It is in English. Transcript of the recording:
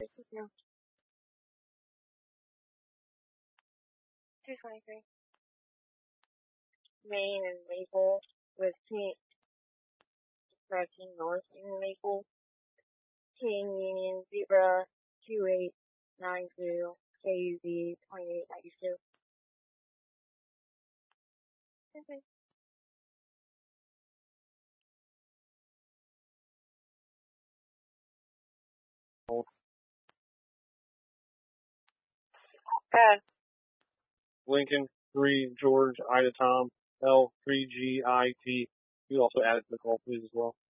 No. 223. Maine and Maple with King, North and Maple. King Union Zebra 2890 KUV 2892. Okay. Lincoln 3 George Ida Tom L 3GIT. You also add it to the call, please, as well.